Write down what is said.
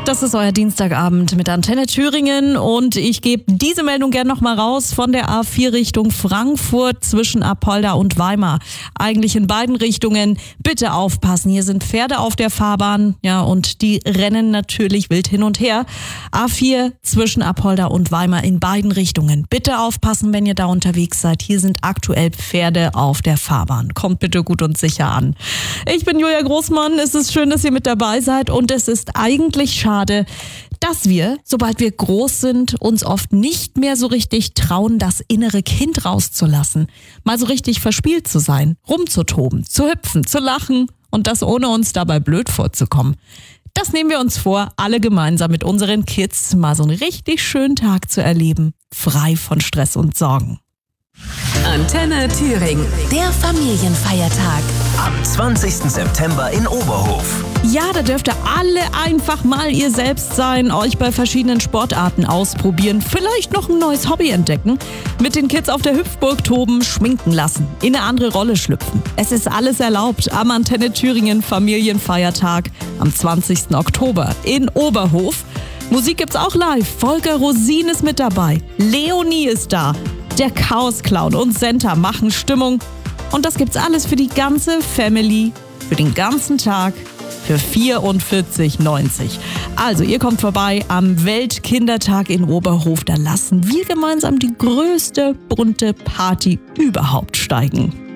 Das ist euer Dienstagabend mit Antenne Thüringen und ich gebe diese Meldung gerne noch mal raus von der A4 Richtung Frankfurt zwischen Apolda und Weimar. Eigentlich in beiden Richtungen. Bitte aufpassen, hier sind Pferde auf der Fahrbahn, ja, und die rennen natürlich wild hin und her. A4 zwischen Apolda und Weimar in beiden Richtungen. Bitte aufpassen, wenn ihr da unterwegs seid. Hier sind aktuell Pferde auf der Fahrbahn. Kommt bitte gut und sicher an. Ich bin Julia Großmann. Es ist schön, dass ihr mit dabei seid und es ist eigentlich schade, dass wir, sobald wir groß sind, uns oft nicht mehr so richtig trauen, das innere Kind rauszulassen. Mal so richtig verspielt zu sein, rumzutoben, zu hüpfen, zu lachen und das ohne uns dabei blöd vorzukommen. Das nehmen wir uns vor, alle gemeinsam mit unseren Kids mal so einen richtig schönen Tag zu erleben, frei von Stress und Sorgen. Antenne Thüringen, der Familienfeiertag. Am 20. September in Oberhof. Ja, da dürft ihr alle einfach mal ihr selbst sein, euch bei verschiedenen Sportarten ausprobieren, vielleicht noch ein neues Hobby entdecken, mit den Kids auf der Hüpfburg toben, schminken lassen, in eine andere Rolle schlüpfen. Es ist alles erlaubt am Antenne Thüringen Familienfeiertag am 20. Oktober in Oberhof. Musik gibt's auch live. Volker Rosin ist mit dabei. Leonie ist da. Der Chaos-Clown und Senta machen Stimmung. Und das gibt's alles für die ganze Family, für den ganzen Tag, für 44,90. Also, ihr kommt vorbei am Weltkindertag in Oberhof. Da lassen wir gemeinsam die größte bunte Party überhaupt steigen.